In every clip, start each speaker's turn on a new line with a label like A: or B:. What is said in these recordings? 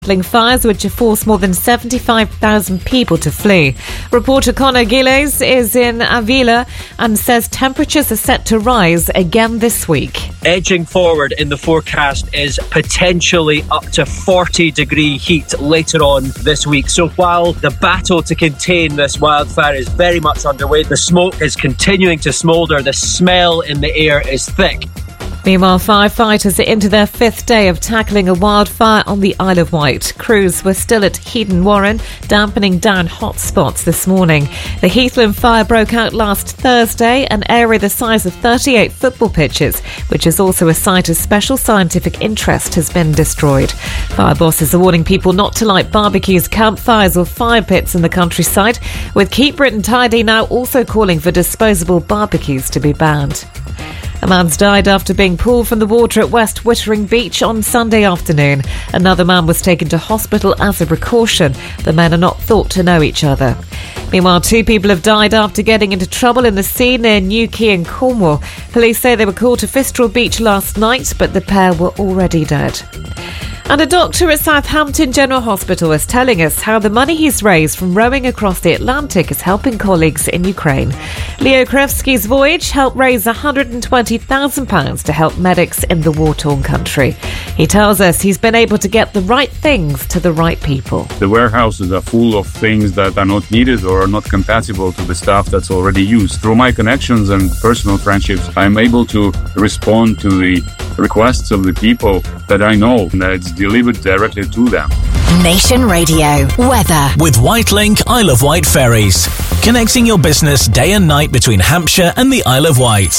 A: Fires which have forced more than 75,000 people to flee. Reporter Conor Gilles is in Avila and says temperatures are set to rise again this week.
B: Edging forward in the forecast is potentially up to 40-degree heat later on this week. So while the battle to contain this wildfire is very much underway, the smoke is continuing to smoulder, the smell in the air is thick.
A: Meanwhile, firefighters are into their fifth day of tackling a wildfire on the Isle of Wight. Crews were still at Heaton Warren, dampening down hot spots this morning. The Heathland fire broke out last Thursday, an area the size of 38 football pitches, which is also a site of special scientific interest, has been destroyed. Fire bosses are warning people not to light barbecues, campfires or fire pits in the countryside, with Keep Britain Tidy now also calling for disposable barbecues to be banned. A man's died after being pulled from the water at West Wittering Beach on Sunday afternoon. Another man was taken to hospital as a precaution. The men are not thought to know each other. Meanwhile, 2 people have died after getting into trouble in the sea near Newquay in Cornwall. Police say they were called to Fistral Beach last night, but the pair were already dead. And a doctor at Southampton General Hospital is telling us how the money he's raised from rowing across the Atlantic is helping colleagues in Ukraine. Leo Krevsky's voyage helped raise £120,000 to help medics in the war-torn country. He tells us he's been able to get the right things to the right people.
C: The warehouses are full of things that are not needed or are not compatible to the stuff that's already used. Through my connections and personal friendships, I'm able to respond to the requests of the people that I know, and that it's delivered directly to them.
D: Nation Radio weather
E: with Whitelink Isle of Wight ferries, connecting your business day and night between Hampshire and the Isle of Wight.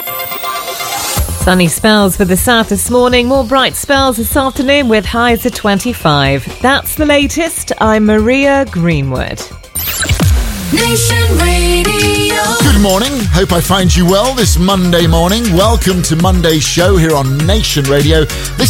A: Sunny spells for the south this morning, more bright spells this afternoon with highs of 25. That's the latest. I'm Maria Greenwood.
F: Nation Radio.
G: Good morning. Hope I find you well this Monday morning. Welcome to Monday's show here on Nation Radio. This